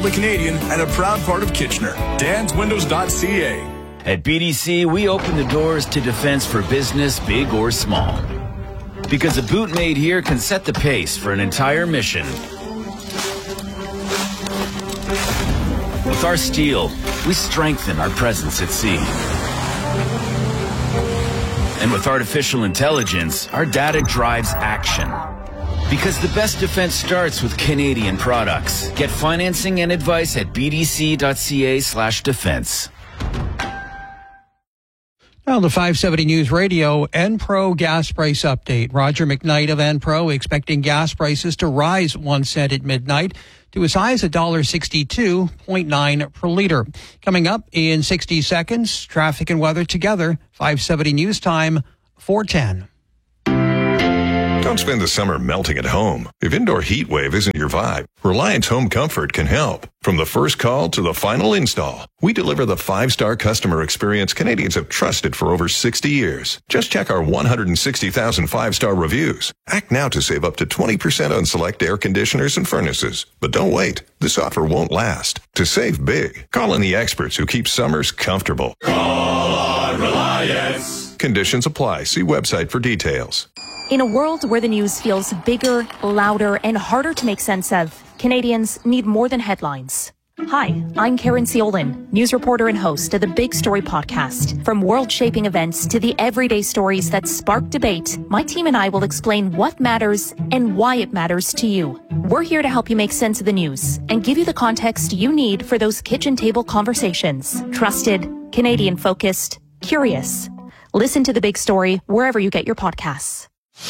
Canadian and a proud part of Kitchener. danswindows.ca. At BDC, we open the doors to defense for business, big or small. Because a boot made here can set the pace for an entire mission. With our steel, we strengthen our presence at sea. And with artificial intelligence, our data drives action. Because the best defense starts with Canadian products. Get financing and advice at bdc.ca/defense. Now, the 570 News Radio Enpro gas price update. Roger McKnight of Enpro expecting gas prices to rise 1 cent at midnight to as high as $1.62.9 per liter. Coming up in 60 seconds, traffic and weather together. 570 News Time, 4:10. Don't spend the summer melting at home. If indoor heat wave isn't your vibe, Reliance Home Comfort can help. From the first call to the final install, we deliver the 5-star customer experience Canadians have trusted for over 60 years. Just check our 160,000 5-star reviews. Act now to save up to 20% on select air conditioners and furnaces. But don't wait. This offer won't last. To save big, call in the experts who keep summers comfortable. Call on Reliance. Conditions apply. See website for details. In a world where the news feels bigger, louder, and harder to make sense of, Canadians need more than headlines. Hi, I'm Karen Ciolin, news reporter and host of the Big Story podcast. From world-shaping events to the everyday stories that spark debate, my team and I will explain what matters and why it matters to you. We're here to help you make sense of the news and give you the context you need for those kitchen table conversations. Trusted, Canadian-focused, curious. Listen to The Big Story wherever you get your podcasts.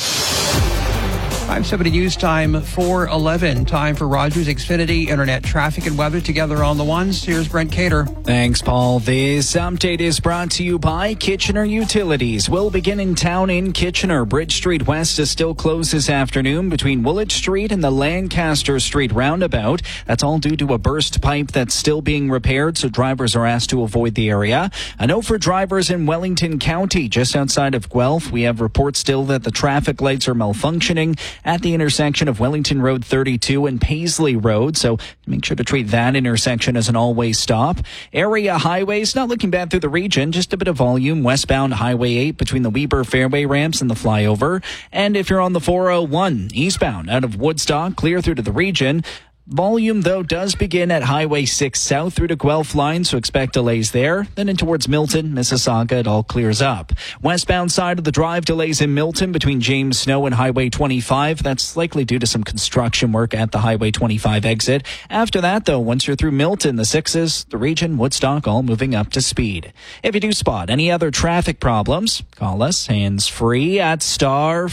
570 News Time, 4:11. Time for Rogers Xfinity Internet traffic and weather together on the ones. Here's Brent Cater. Thanks, Paul. This update is brought to you by Kitchener Utilities. We'll begin in town in Kitchener. Bridge Street West is still closed this afternoon between Woolwich Street and the Lancaster Street roundabout. That's all due to a burst pipe that's still being repaired, so drivers are asked to avoid the area. A note for drivers in Wellington County, just outside of Guelph. We have reports still that the traffic lights are malfunctioning at the intersection of Wellington Road 32 and Paisley Road, so make sure to treat that intersection as an all-way stop. Area highways, not looking bad through the region, just a bit of volume westbound Highway 8 between the Weber Fairway ramps and the flyover. And if you're on the 401 eastbound out of Woodstock, clear through to the region. Volume, though, does begin at Highway 6 south through to Guelph line, so expect delays there. Then in towards Milton, Mississauga, it all clears up. Westbound side of the drive, delays in Milton between James Snow and Highway 25. That's likely due to some construction work at the Highway 25 exit. After that, though, once you're through Milton, the 6s, the region, Woodstock, all moving up to speed. If you do spot any other traffic problems, call us hands-free at star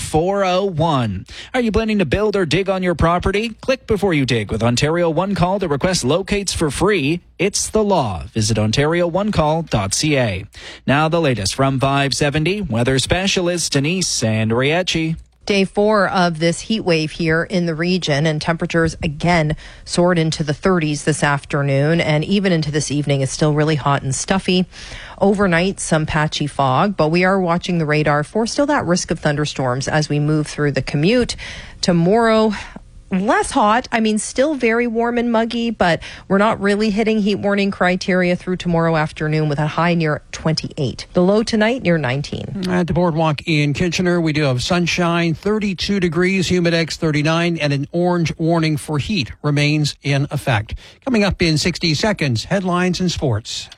401. Are you planning to build or dig on your property? Click before you dig with Ontario One Call to request locates for free. It's the law. Visit OntarioOneCall.ca. Now the latest from 570 weather specialist Denise Andriecci. Day 4 of this heat wave here in the region, and temperatures again soared into the 30s this afternoon, and even into this evening is still really hot and stuffy. Overnight, some patchy fog, but we are watching the radar for still that risk of thunderstorms as we move through the commute. Tomorrow, less hot. I mean, still very warm and muggy, but we're not really hitting heat warning criteria through tomorrow afternoon with a high near 28. The low tonight near 19. At the boardwalk in Kitchener, we do have sunshine, 32 degrees, humidex 39, and an orange warning for heat remains in effect. Coming up in 60 seconds, headlines and sports.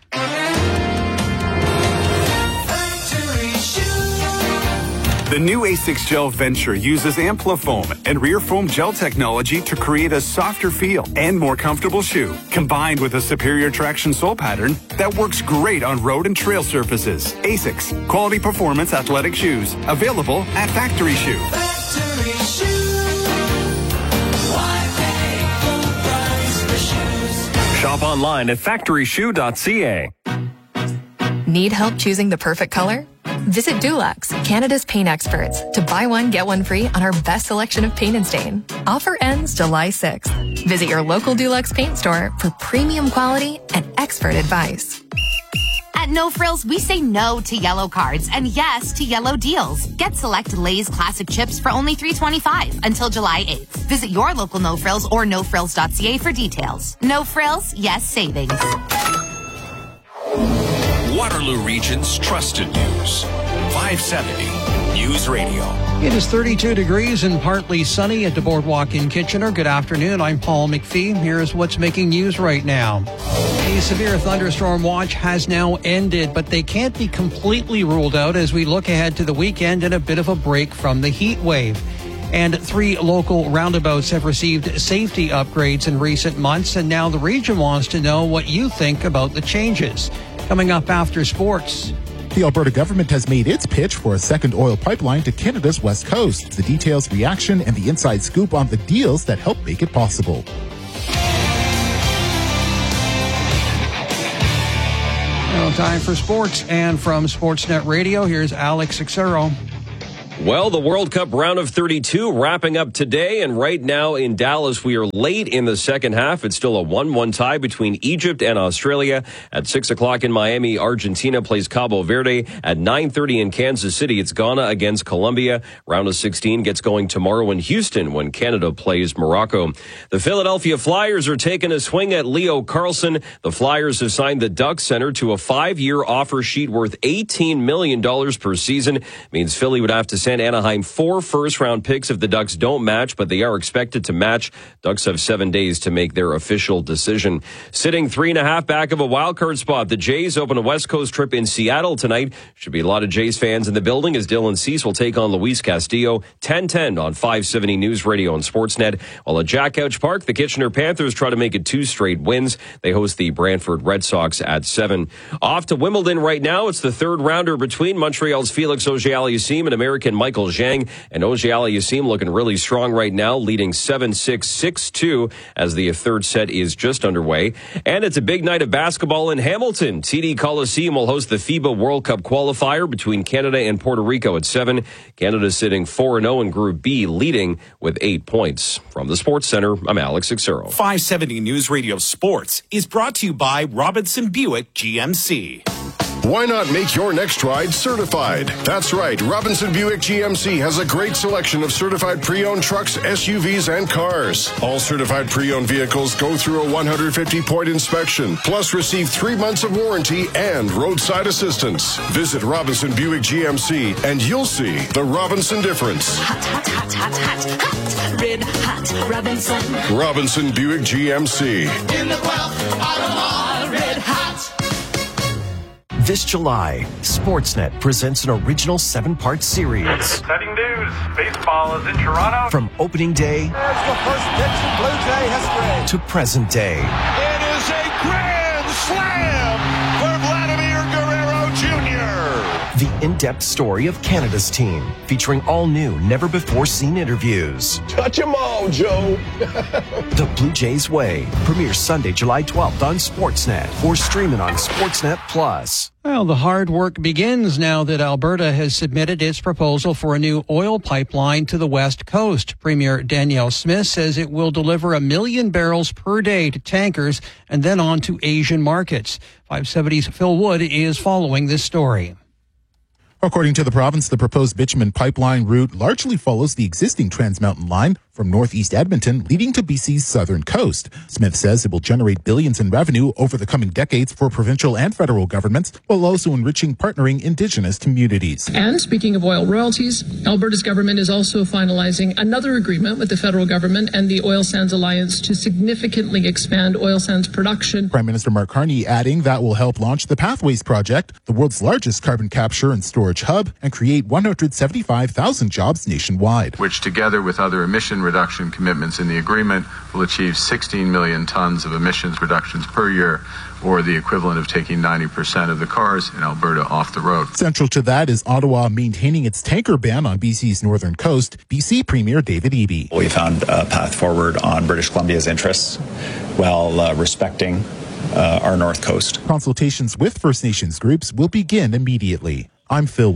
The new A6 Gel Venture uses Amplifoam and rear foam gel technology to create a softer feel and more comfortable shoe, combined with a superior traction sole pattern that works great on road and trail surfaces. A6, quality performance athletic shoes, available at Factory Shoe. Factory Shoe. Why pay full price for shoes? Shop online at factoryshoe.ca. Need help choosing the perfect color? Visit Dulux, Canada's paint experts, to buy one, get one free on our best selection of paint and stain. Offer ends July 6th. Visit your local Dulux paint store for premium quality and expert advice. At No Frills, we say no to yellow cards and yes to yellow deals. Get select Lay's classic chips for only $3.25 until July 8th. Visit your local No Frills or nofrills.ca for details. No Frills, yes savings. Waterloo Region's trusted news. 570 News Radio. It is 32 degrees and partly sunny at the Boardwalk in Kitchener. Good afternoon. I'm Paul McPhee. Here's what's making news right now. A severe thunderstorm watch has now ended, but they can't be completely ruled out as we look ahead to the weekend and a bit of a break from the heat wave. And 3 local roundabouts have received safety upgrades in recent months, and now the region wants to know what you think about the changes. Coming up after sports. The Alberta government has made its pitch for a second oil pipeline to Canada's west coast. The details, reaction, and the inside scoop on the deals that help make it possible. Now time for sports, and from Sportsnet Radio, here's Alex Xero. Well, the World Cup round of 32 wrapping up today, and right now in Dallas, we are late in the second half. It's still a 1-1 tie between Egypt and Australia. At 6 o'clock in Miami, Argentina plays Cabo Verde. At 9:30 in Kansas City, it's Ghana against Colombia. Round of 16 gets going tomorrow in Houston when Canada plays Morocco. The Philadelphia Flyers are taking a swing at Leo Carlson. The Flyers have signed the Duck Center to a 5-year offer sheet worth $18 million per season. Means Philly would have to send Anaheim 4 first-round picks if the Ducks don't match, but they are expected to match. Ducks have 7 days to make their official decision. Sitting 3.5 back of a wildcard spot, the Jays open a West Coast trip in Seattle tonight. Should be a lot of Jays fans in the building as Dylan Cease will take on Luis Castillo. 10:10 on 570 News Radio and Sportsnet. While at Jack Couch Park, the Kitchener Panthers try to make it 2 straight wins. They host the Brantford Red Sox at 7. Off to Wimbledon right now. It's the third rounder between Montreal's Felix Auger-Aliassime and American Michael Zhang. And Auger-Aliassime looking really strong right now, leading 7-6, 6-2 as the third set is just underway. And it's a big night of basketball in Hamilton. TD Coliseum will host the FIBA World Cup qualifier between Canada and Puerto Rico at 7. Canada sitting 4-0 in Group B, leading with 8 points. From the Sports Center, I'm Alex Xero. 570 News Radio Sports is brought to you by Robinson Buick GMC. Why not make your next ride certified? That's right. Robinson Buick GMC has a great selection of certified pre-owned trucks, SUVs, and cars. All certified pre-owned vehicles go through a 150-point inspection, plus receive 3 months of warranty and roadside assistance. Visit Robinson Buick GMC and you'll see the Robinson difference. Hot, hot, hot, hot, hot, hot. Red hot Robinson. Robinson Buick GMC. In the 12th, Ottawa, red hot. This July, Sportsnet presents an original 7-part series. Exciting news. Baseball is in Toronto. From opening day There's the first pitch in Blue Jay history. to present day. It is a grand slam for Vladimir Guerrero Jr. The in-depth story of Canada's team, featuring all new, never-before-seen interviews. Touch 'em all, Joe. The Blue Jays Way premieres Sunday, July 12th on Sportsnet or streaming on Sportsnet Plus. Well, the hard work begins now that Alberta has submitted its proposal for a new oil pipeline to the West Coast. Premier Danielle Smith says it will deliver 1 million barrels per day to tankers and then on to Asian markets. 570's Phil Wood is following this story. According to the province, the proposed bitumen pipeline route largely follows the existing Trans Mountain line from northeast Edmonton leading to BC's southern coast. Smith says it will generate billions in revenue over the coming decades for provincial and federal governments, while also enriching partnering Indigenous communities. And speaking of oil royalties, Alberta's government is also finalizing another agreement with the federal government and the Oil Sands Alliance to significantly expand oil sands production. Prime Minister Mark Carney adding that will help launch the Pathways Project, the world's largest carbon capture and storage hub, and create 175,000 jobs nationwide. Which, together with other emission reduction commitments in the agreement, will achieve 16 million tons of emissions reductions per year, or the equivalent of taking 90% of the cars in Alberta off the road. Central to that is Ottawa maintaining its tanker ban on BC's northern coast. BC Premier David Eby. We found a path forward on British Columbia's interests while respecting our north coast. Consultations with First Nations groups will begin immediately. I'm Phil Wood.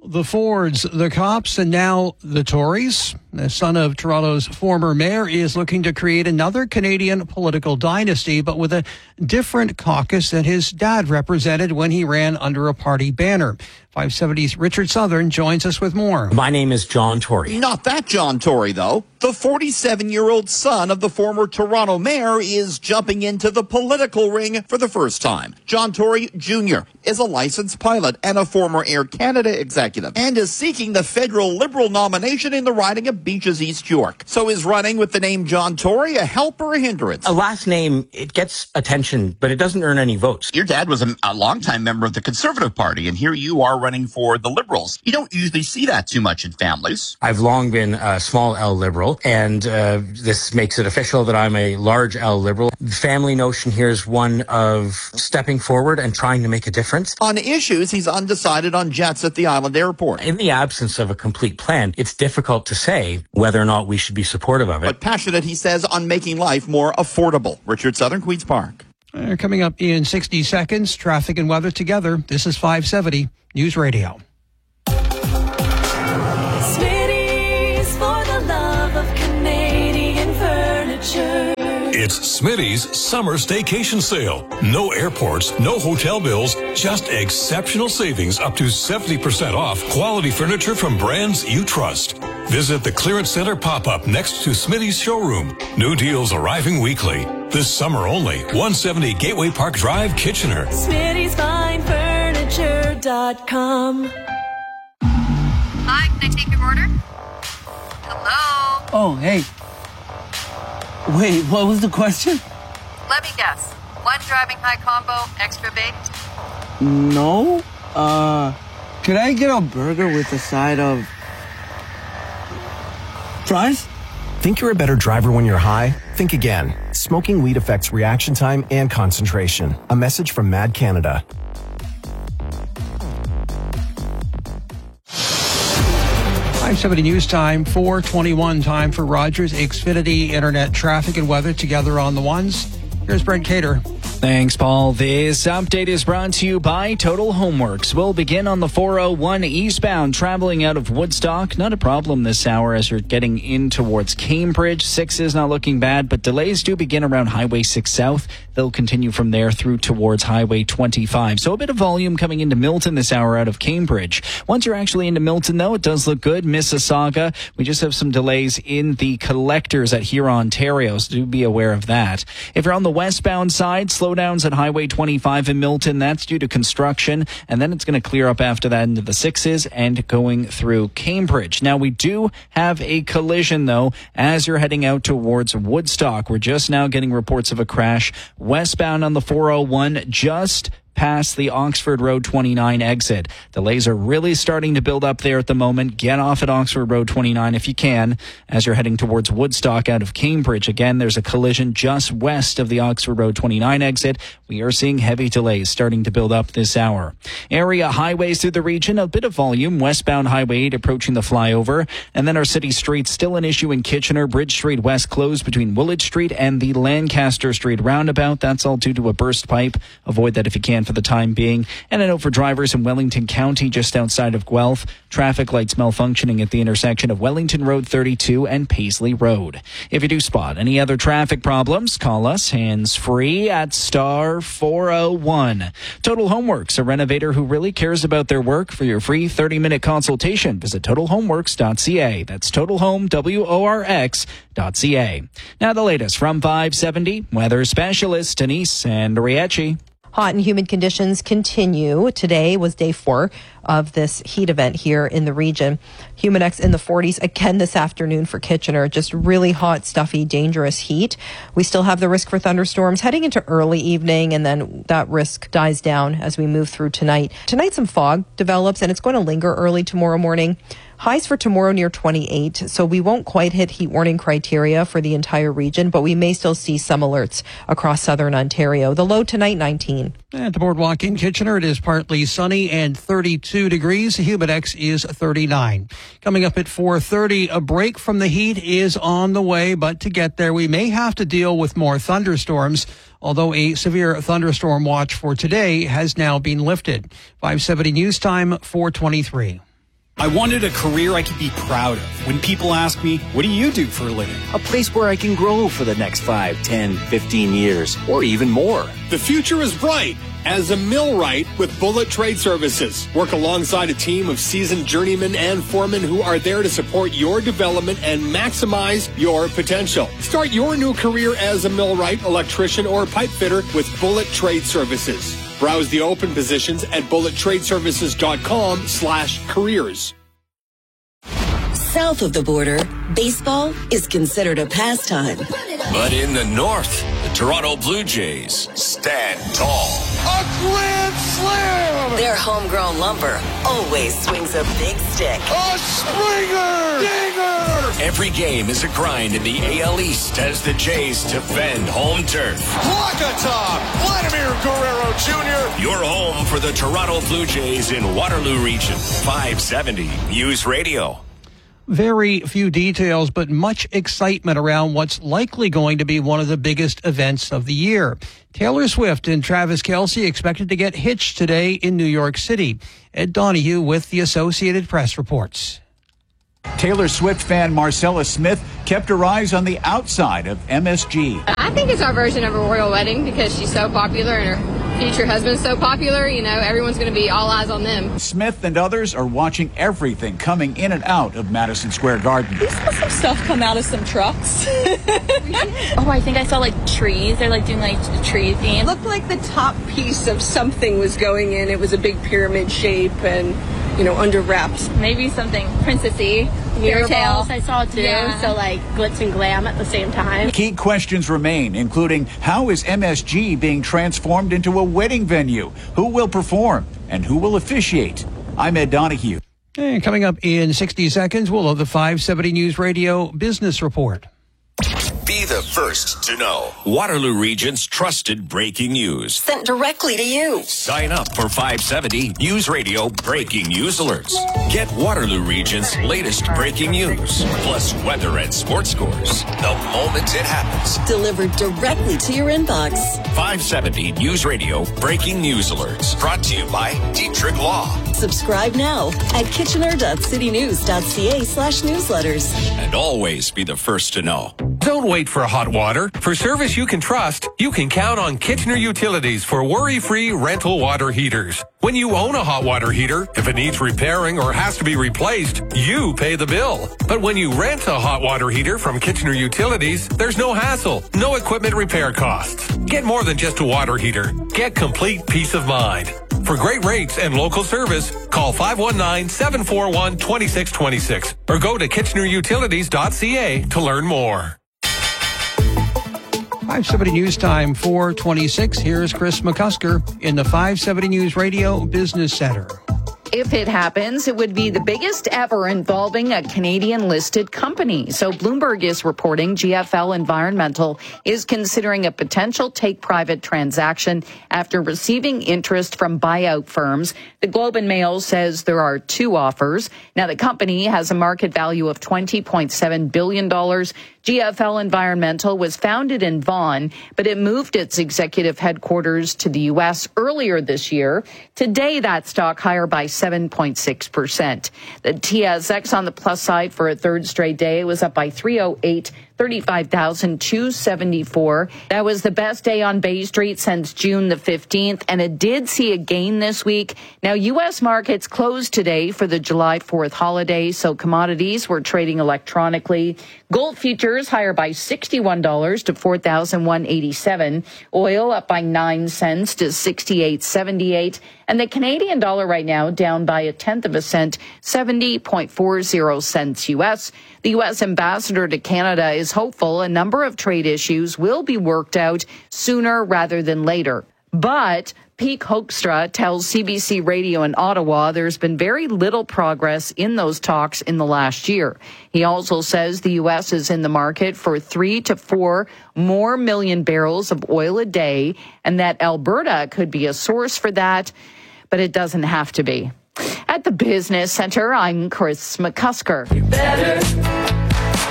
The Fords, the cops, and now the Tories. The son of Toronto's former mayor is looking to create another Canadian political dynasty, but with a different caucus that his dad represented when he ran under a party banner. 570's Richard Southern joins us with more. My name is John Tory. Not that John Tory, though. The 47-year-old son of the former Toronto mayor is jumping into the political ring for the first time. John Tory Jr. is a licensed pilot and a former Air Canada executive and is seeking the federal Liberal nomination in the riding of Beaches East York. So is running with the name John Tory a help or a hindrance? A last name, it gets attention, but it doesn't earn any votes. Your dad was a longtime member of the Conservative Party, and here you are running for the Liberals. You don't usually see that too much in families. I've long been a small L Liberal, and this makes it official that I'm a large L Liberal. The family notion here is one of stepping forward and trying to make a difference. On issues, he's undecided on jets at the Island Airport. In the absence of a complete plan, it's difficult to say whether or not we should be supportive of it. But passionate, he says, on making life more affordable. Richard Southern, Queen's Park. Coming up in 60 seconds, traffic and weather together. This is 570 News Radio. Smitty's for the love of Canadian furniture. It's Smitty's summer staycation sale. No airports, no hotel bills, just exceptional savings up to 70% off quality furniture from brands you trust. Visit the Clearance Center pop-up next to Smitty's showroom. New deals arriving weekly. This summer only. 170 Gateway Park Drive, Kitchener. Smitty'sFineFurniture.com. Hi, can I take your order? Hello? Oh, hey. Wait, what was the question? Let me guess. One driving high combo, extra baked? No. Could I get a burger with a side of fries? Think you're a better driver when you're high? Think again. Smoking weed affects reaction time and concentration. A message from MAD Canada. .570 News Time, 4:21 time for Rogers Xfinity Internet traffic and weather together on the ones. Here's Brent Cater. Thanks, Paul. This update is brought to you by Total Homeworks. We'll begin on the 401 eastbound, traveling out of Woodstock. Not a problem this hour as you're getting in towards Cambridge. 6 is not looking bad, but delays do begin around Highway 6 South. They'll continue from there through towards Highway 25. So a bit of volume coming into Milton this hour out of Cambridge. Once you're actually into Milton, though, it does look good. Mississauga, we just have some delays in the collectors at Huron, Ontario, so do be aware of that. If you're on the westbound side, slowdowns at Highway 25 in Milton. That's due to construction, and then it's going to clear up after that into the 6s and going through Cambridge. Now, we do have a collision, though, as you're heading out towards Woodstock. We're just now getting reports of a crash westbound on the 401, just past the Oxford Road 29 exit. Delays are really starting to build up there at the moment. Get off at Oxford Road 29 if you can as you're heading towards Woodstock out of Cambridge. Again, there's a collision just west of the Oxford Road 29 exit. We are seeing heavy delays starting to build up this hour. Area highways through the region, a bit of volume. Westbound Highway 8 approaching the flyover. And then our city streets, still an issue in Kitchener. Bridge Street West closed between Woolwich Street and the Lancaster Street roundabout. That's all due to a burst pipe. Avoid that if you can for the time being. And a note for drivers in Wellington County, just outside of Guelph. Traffic lights malfunctioning at the intersection of Wellington Road 32 and Paisley Road. If you do spot any other traffic problems, call us hands-free at star 401. Total Homeworks, a renovator who really cares about their work. For your free 30-minute consultation, visit totalhomeworks.ca. That's totalhome.ca. Now the latest from 570 weather specialist Denise Andriecci. Hot and humid conditions continue. Today was day 4 of this heat event here in the region. Humidex in the 40s again this afternoon for Kitchener. Just really hot, stuffy, dangerous heat. We still have the risk for thunderstorms heading into early evening, and then that risk dies down as we move through tonight. Tonight some fog develops, and it's going to linger early tomorrow morning. Highs for tomorrow near 28, so we won't quite hit heat warning criteria for the entire region, but we may still see some alerts across southern Ontario. The low tonight, 19. At the Boardwalk in Kitchener, it is partly sunny and 32 degrees. Humidex is 39. Coming up at 4:30, a break from the heat is on the way, but to get there, we may have to deal with more thunderstorms, although a severe thunderstorm watch for today has now been lifted. 570 News Time, 4:23. I wanted a career I could be proud of. When people ask me, what do you do for a living? A place where I can grow for the next 5, 10, 15 years, or even more. The future is bright as a millwright with Bullet Trade Services. Work alongside a team of seasoned journeymen and foremen who are there to support your development and maximize your potential. Start your new career as a millwright, electrician, or pipe fitter with Bullet Trade Services. Browse the open positions at bullettradeservices.com/careers. South of the border, baseball is considered a pastime. But in the north, the Toronto Blue Jays stand tall. A grand slam! Their homegrown lumber always swings a big stick. A Springer! Dinger! Every game is a grind in the AL East as the Jays defend home turf. Walk-a-top! Vladimir Guerrero Jr. Your home for the Toronto Blue Jays in Waterloo Region. 570 News Radio. Very few details, but much excitement around what's likely going to be one of the biggest events of the year. Taylor Swift and Travis Kelce expected to get hitched today in New York City. Ed Donahue with the Associated Press reports. Taylor Swift fan Marcella Smith kept her eyes on the outside of MSG. I think it's our version of a royal wedding because she's so popular and her future husband's so popular, everyone's going to be all eyes on them. Smith and others are watching everything coming in and out of Madison Square Garden. We saw some stuff come out of some trucks. Oh, I think I saw trees. They're doing the tree theme. It looked like the top piece of something was going in. It was a big pyramid shape and, under wraps. Maybe something princessy. Fairy tales I saw too, so glitz and glam at the same time. Key questions remain, including how is MSG being transformed into a wedding venue? Who will perform and who will officiate? I'm Ed Donahue. And coming up in 60 seconds, we'll have the 570 News Radio Business Report. Be the first to know. Waterloo Region's trusted breaking news. Sent directly to you. Sign up for 570 News Radio Breaking News Alerts. Get Waterloo Region's latest breaking news, plus weather and sports scores the moment it happens. Delivered directly to your inbox. 570 News Radio Breaking News Alerts. Brought to you by Dietrich Law. Subscribe now at kitchener.citynews.ca/newsletters. And always be the first to know. Don't wait for hot water. For service you can trust, you can count on Kitchener Utilities for worry-free rental water heaters. When you own a hot water heater, if it needs repairing or has to be replaced, you pay the bill. But when you rent a hot water heater from Kitchener Utilities, there's no hassle, no equipment repair costs. Get more than just a water heater. Get complete peace of mind. For great rates and local service, call 519-741-2626 or go to kitchenerutilities.ca to learn more. 570 News Time, 4:26. Here's Chris McCusker in the 570 News Radio Business Center. If it happens, it would be the biggest ever involving a Canadian-listed company. So Bloomberg is reporting GFL Environmental is considering a potential take-private transaction after receiving interest from buyout firms. The Globe and Mail says there are two offers. Now, the company has a market value of $20.7 billion. GFL Environmental was founded in Vaughan, but it moved its executive headquarters to the U.S. earlier this year. Today, that stock higher by 7.6%. The TSX on the plus side for a third straight day was up by 308. 35,274. That was the best day on Bay Street since June the 15th, and it did see a gain this week. Now, U.S. markets closed today for the July 4th holiday, so commodities were trading electronically. Gold futures higher by $61 to $4,187. Oil up by 9 cents to $68.78. And the Canadian dollar right now down by 1/10 cent, 70.40 cents U.S. The U.S. ambassador to Canada is hopeful a number of trade issues will be worked out sooner rather than later. But Pete Hoekstra tells CBC Radio in Ottawa there's been very little progress in those talks in the last year. He also says the U.S. is in the market for 3 to 4 more million barrels of oil a day, and that Alberta could be a source for that, but it doesn't have to be. At the Business Center, I'm Chris McCusker. You're better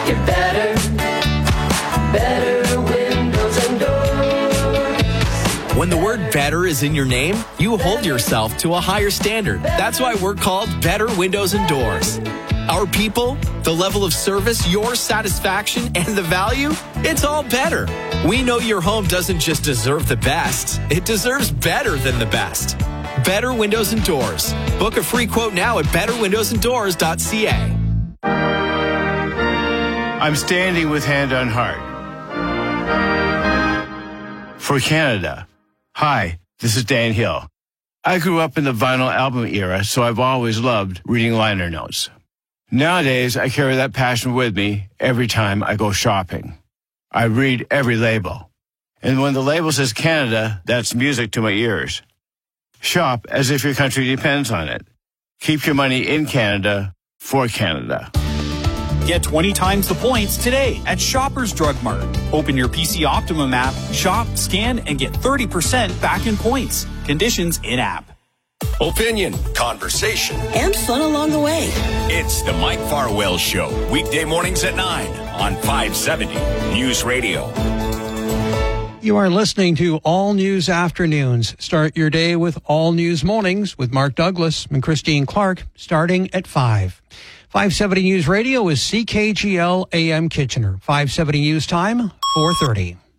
windows and doors. When the word better is in your name, you hold yourself to a higher standard. That's why we're called Better Windows and Doors. Our people, the level of service, your satisfaction, and the value, it's all better. We know your home doesn't just deserve the best, it deserves better than the best. Better Windows and Doors. Book a free quote now at betterwindowsanddoors.ca. I'm standing with Hand on Heart. For Canada. Hi, this is Dan Hill. I grew up in the vinyl album era, so I've always loved reading liner notes. Nowadays, I carry that passion with me every time I go shopping. I read every label. And when the label says Canada, that's music to my ears. Shop as if your country depends on it. Keep your money in Canada for Canada. Get 20 times the points today at Shoppers Drug Mart. Open your PC Optimum app, shop, scan, and get 30% back in points. Conditions in-app. Opinion, conversation, and fun along the way. It's the Mike Farwell Show. Weekday mornings at 9 on 570 News Radio. You are listening to All News Afternoons. Start your day with All News Mornings with Mark Douglas and Christine Clark, starting at 5. 570 News Radio is CKGL AM Kitchener. 570 News Time, 4:30.